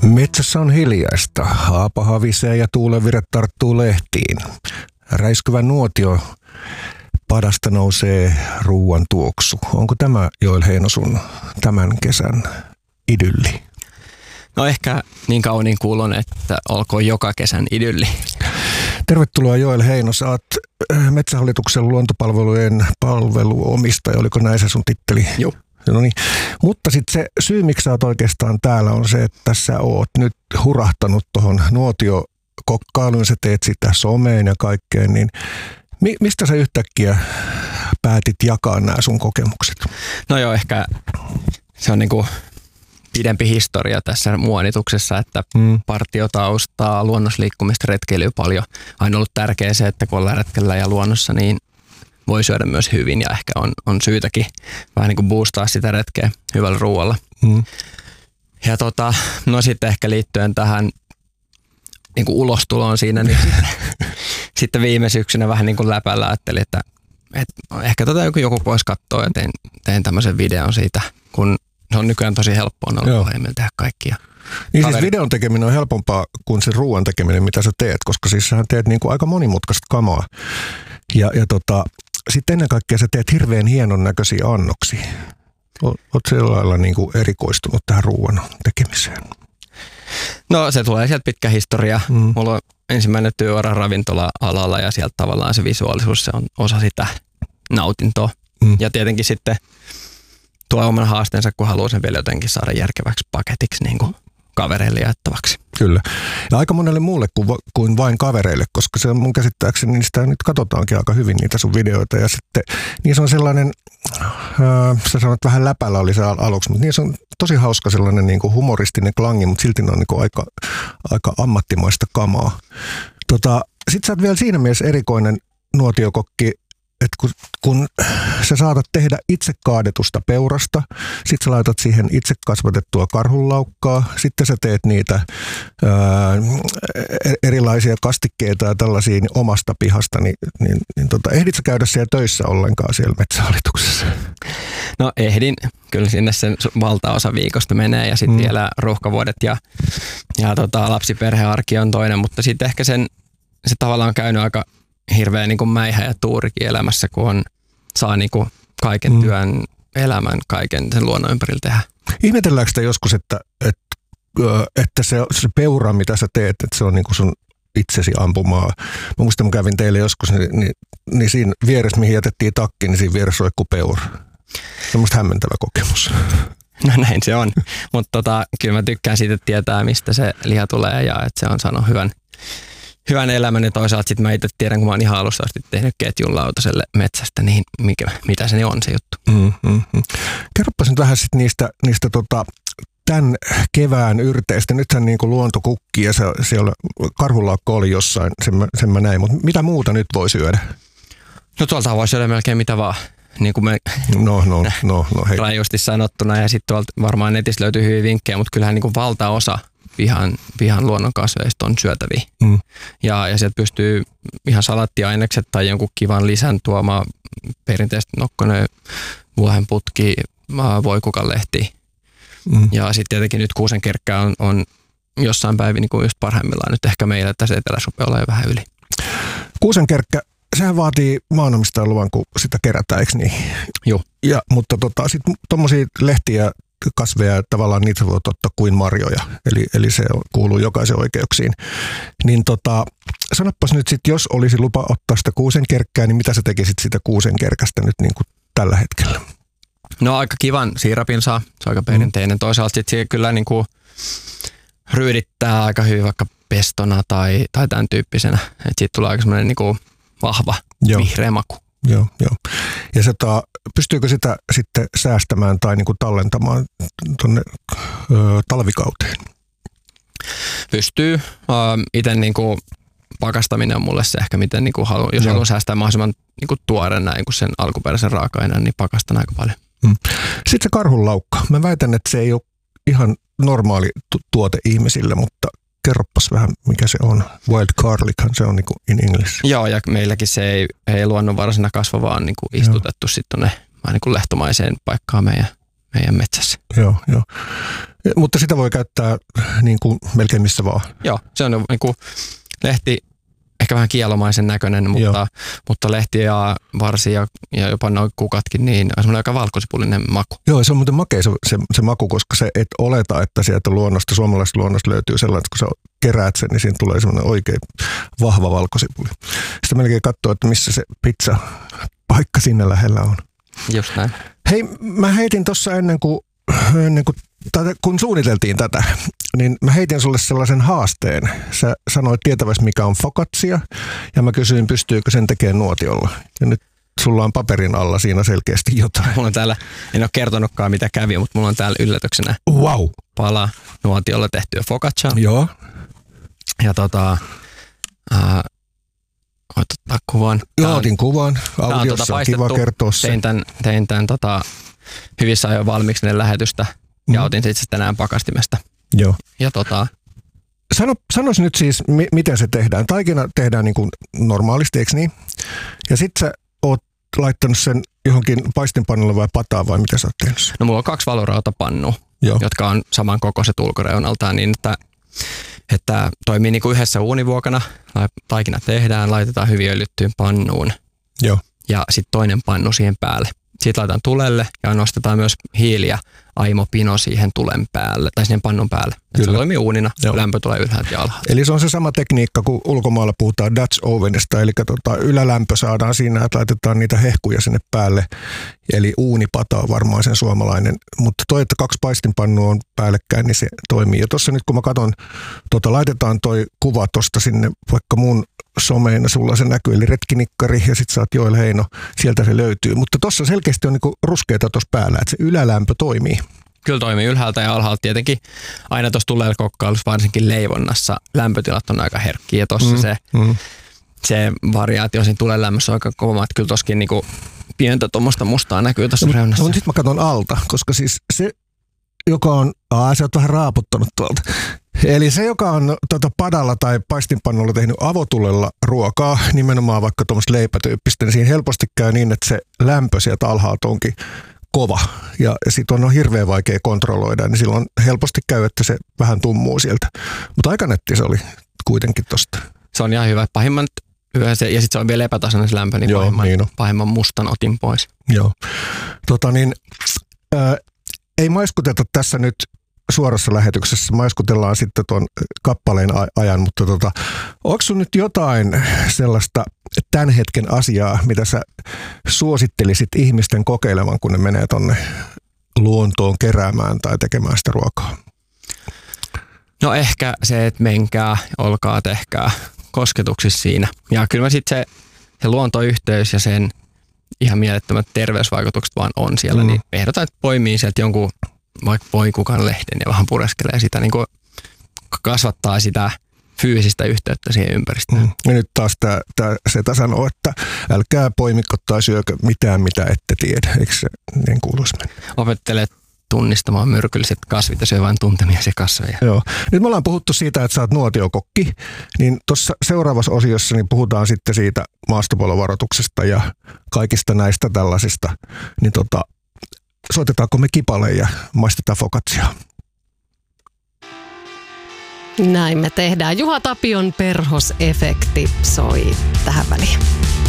Metsässä on hiljaista. Haapa havisee ja tuulenvire tarttuu lehtiin. Räiskyvä nuotio padasta nousee ruuan tuoksu. Onko tämä, Joel Heino, sun tämän kesän idylli? No ehkä niin kauniin kuulon, että olkoon joka kesän idylli. Tervetuloa Joel Heino. Sä oot Metsähallituksen luontopalvelujen palveluomistaja. Oliko näin se sun titteli? Joo. No niin. Mutta sitten se syy, miksi sä oot oikeastaan täällä, on se, että sä oot nyt hurahtanut tuohon nuotiokokkailuun. Sä teet sitä someen ja kaikkeen. Niin mistä sä yhtäkkiä päätit jakaa nämä sun kokemukset? No joo, ehkä se on niinku pidempi historia tässä muonituksessa, että partiotaustaa, luonnosliikkumista, retkeilyä paljon. Aina ollut tärkeää se, että kun ollaan retkellä ja luonnossa, niin voi syödä myös hyvin ja ehkä on syytäkin vähän niin kuin boostaa sitä retkeä hyvällä ruoalla. Ja no sitten ehkä liittyen tähän niin kuin ulostuloon siinä, niin sitten viime syksynä vähän niin kuin läpällä ajattelin, että ehkä joku voisi katsoa ja tein tämmöisen videon siitä, kun se on nykyään tosi helppoa noilla tehdä kaikkia. Niin siis videon tekeminen on helpompaa kuin se ruoan tekeminen, mitä sä teet, koska siis sähän teet niin kuin aika monimutkaista kamaa. Ja sitten ennen kaikkea sä teet hirveän hienon näköisiä annoksia. Oot sillä lailla niin kuin erikoistunut tähän ruoan tekemiseen? No se tulee sieltä pitkä historia. Mulla on ensimmäinen työura ravintola-alalla ja sieltä tavallaan se visuaalisuus, se on osa sitä nautintoa. Ja tietenkin sitten tuo oman haasteensa, kun haluaa sen vielä jotenkin saada järkeväksi paketiksi niin kuin kavereille jaettavaksi. Kyllä. Ja aika monelle muulle kuin vain kavereille, koska se mun käsittääkseni niistä nyt katsotaankin aika hyvin niitä sun videoita. Ja sitten niissä on sellainen, sä sanot vähän läpällä oli se aluksi, mutta niissä on tosi hauska sellainen niin kuin humoristinen klangi, mutta silti ne on niin kuin aika ammattimaista kamaa. Sitten sä oot vielä siinä mielessä erikoinen nuotiokokki, että kun sä saatat tehdä itse kaadetusta peurasta, sit sä laitat siihen itse kasvatettua karhunlaukkaa, sitten sä teet niitä erilaisia kastikkeita ja tällaisia omasta pihasta, niin ehdit sä käydä siellä töissä ollenkaan siellä Metsähallituksessa? No ehdin, kyllä sinne sen valtaosa viikosta menee ja sitten vielä ruuhkavuodet ja lapsiperhearki on toinen, mutta sitten ehkä se tavallaan on käynyt aika hirveä niin kuin mäihä ja tuurikin elämässä, kun saa niin kuin kaiken työn, elämän, kaiken sen luonnon ympärillä tehdä. Ihmetelläänkö sitä joskus, että se peura, mitä sä teet, että se on niin kuin sun itsesi ampumaa? Mä muistan, kun kävin teille joskus, niin siinä vieressä, mihin jätettiin takki, niin siinä vieressä roikkui peura. Se on musta hämmentävä kokemus. No näin se on, mutta kyllä mä tykkään siitä, että tietää, mistä se liha tulee ja että se on saanut hyvän elämän ja toisaalta sitten mä itse tiedän, kun mä oon ihan alusta asti tehnyt ketjun lautaselle metsästä, niin mitä se on se juttu. Kerropas nyt vähän sitten niistä tämän kevään yrteistä. Nythän niin kuin luonto kukkii ja siellä karhunlaukko oli jossain, sen mä näin, mutta mitä muuta nyt voi syödä? No tuolta voi syödä melkein mitä vaan. Niin kuin me hei. rajusti sanottuna ja sitten tuolta varmaan netistä löytyy hyviä vinkkejä, mutta kyllähän niin kuin valtaosa pihan luonnonkasveista on syötäviä. Ja sieltä pystyy ihan salattiainekset tai jonkun kivan lisän tuomaan perinteisesti nokkonen, vuohenputki, voikukanlehti. Ja sitten tietenkin nyt kuusenkerkkä on jossain päivin niin kuin just parhaimmillaan. Nyt ehkä meillä tässä etelässä rupeaa olla jo vähän yli. Kuusenkerkkä, sehän vaatii maanomistajan luvan, kun sitä kerätään, eikö niin? Joo. Mutta sitten tuommoisia lehtiä, kasveja, tavallaan niitä voi ottaa kuin marjoja, eli se kuuluu jokaisen oikeuksiin. Niin sanoppas nyt sitten, jos olisi lupa ottaa sitä kuusenkerkkää, niin mitä sä tekisit sitä kuusenkerkästä nyt niin kuin tällä hetkellä? No aika kivan siirapin saa, se on aika perinteinen. Toisaalta sitten se kyllä niin kuin ryydittää aika hyvin vaikka pestona tai tämän tyyppisenä, että siitä tulee aika semmoinen niin kuin vahva vihreä maku. Joo. Ja pystyykö sitä sitten säästämään tai niin kuin tallentamaan tuonne talvikauteen? Pystyy. Itse niin kuin pakastaminen on mulle se ehkä, miten niin kuin jos haluaa säästää mahdollisimman niin kuin tuoreena niin kuin sen alkuperäisen raaka-aineen, niin pakastan aika paljon. Sitten se karhunlaukka. Mä väitän, että se ei ole ihan normaali tuote ihmisille, mutta kerroppas vähän, mikä se on. Wild garlichan se on niin kuin in English. Joo, ja meilläkin se ei luonnonvaraisena kasva, vaan niin kuin istutettu sitten tuonne niin kuin lehtomaiseen paikkaan meidän meidän metsässä. Joo. Mutta sitä voi käyttää niin kuin melkein missä vaan. Joo, se on niin kuin lehti, ehkä vähän kielomaisen näköinen, mutta lehti ja varsi ja jopa nuo kukatkin, niin on semmoinen aika valkosipullinen maku. Joo, se on muuten makea se maku, koska se et oleta, että sieltä luonnosta, suomalaisesta luonnosta löytyy sellainen, että kun sä keräät sen, niin siinä tulee semmoinen oikein vahva valkosipuli. Sitten melkein katsoo, että missä se pizza-paikka sinne lähellä on. Just näin. Hei, mä heitin tuossa ennen kuin kun suunniteltiin tätä, niin mä heitin sulle sellaisen haasteen. Sä sanoit tietävästi, mikä on focaccia, ja mä kysyin, pystyykö sen tekemään nuotiolla. Ja nyt sulla on paperin alla siinä selkeästi jotain. Mulla on täällä, en ole kertonutkaan mitä kävi, mutta mulla on täällä yllätyksenä pala nuotiolla tehtyä focaccia. Joo. Ja voit ottaa kuvan. Joo, otin kuvan. Audiossa on kiva kertoa se. Tein tämän hyvissä ajoin valmiiksi ne lähetystä ja otin sitten tänään pakastimesta. Joo. Ja Sanois nyt siis, miten se tehdään. Taikina tehdään niin kuin normaalisti, eikö niin? Ja sit sä oot laittanut sen johonkin paistinpannulle vai pataan vai mitä sä oot tehnyt? No mulla on 2 valurautapannua, jotka on saman kokoiset ulkoreunaltaan niin, että toimii niin kuin yhdessä uunivuokana. Taikina tehdään, laitetaan hyvin öljyttyyn pannuun. Joo. Ja sitten toinen pannu siihen päälle. Siitä laitetaan tulelle ja nostetaan myös hiili ja aimopino siihen tulen päälle tai siihen pannun päälle. Se toimii uunina, lämpö tulee ylhäältä ja alhaalta. Eli se on se sama tekniikka, kun ulkomailla puhutaan Dutch ovenista, eli ylälämpö saadaan siinä, että laitetaan niitä hehkuja sinne päälle. Eli uunipata on varmaan sen suomalainen, mutta toi, että 2 paistinpannua on päällekkäin, niin se toimii. Ja tuossa nyt kun mä katson, laitetaan toi kuva tosta sinne vaikka mun someina, sulla se näkyy, eli retkinikkari ja sit sä oot Joel Heino, sieltä se löytyy. Mutta tossa selkeästi on niinku ruskeita tuossa päällä, että se ylälämpö toimii. Kyllä toimii ylhäältä ja alhaalta tietenkin. Aina tuossa tulella kokkailussa, varsinkin leivonnassa, lämpötilat on aika herkkiä ja tuossa se variaatio siinä tulen lämmössä on aika kova, että kyllä toskin niinku pientä tuommoista mustaa näkyy tuossa reunassa. Mutta sitten mä katson alta, koska siis se, joka on, sä oot vähän raaputtanut tuolta. Eli se, joka on padalla tai paistinpannulla tehnyt avotulella ruokaa, nimenomaan vaikka tuommoista leipätyyppistä, niin siinä helposti käy niin, että se lämpö sieltä alhaalta onkin kova. Ja sit on hirveän vaikea kontrolloida, niin silloin helposti käy, että se vähän tummuu sieltä. Mutta aika netti se oli kuitenkin tosta. Se on ihan hyvä. Pahimman yhdessä, ja sitten se on vielä epätasainen se lämpö, niin pahimman mustan otin pois. Joo. Ei maiskuteta tässä nyt suorassa lähetyksessä, maiskutellaan sitten tuon kappaleen ajan, mutta onko sun nyt jotain sellaista tämän hetken asiaa, mitä sä suosittelisit ihmisten kokeilevan, kun ne menee tonne luontoon keräämään tai tekemään sitä ruokaa? No ehkä se, että menkää, olkaa, tehkää kosketuksissa siinä. Ja kyllä mä sitten se luontoyhteys ja sen ihan mielettömät terveysvaikutukset vaan on siellä, niin ehdotan, että poimii sieltä jonkun vaikka voikukan lehden ja vähän pureskelee sitä, niin kuin kasvattaa sitä fyysistä yhteyttä siihen ympäristöön. Ja nyt taas Seta sanoo, että älkää poimikko tai syökö mitään, mitä ette tiedä. Eikö se niin kuuluisi mennä? Opettelet tunnistamaan myrkylliset kasvit ja syö vain tuntemiasi kasveja. Joo. Nyt me ollaan puhuttu siitä, että sä oot nuotiokokki, niin tuossa seuraavassa osiossa niin puhutaan sitten siitä maastopalovaroituksesta ja kaikista näistä tällaisista. Niin soitetaanko me kipale ja maistetaan focacciaa? Näin me tehdään. Juha Tapion perhosefekti soi tähän väliin.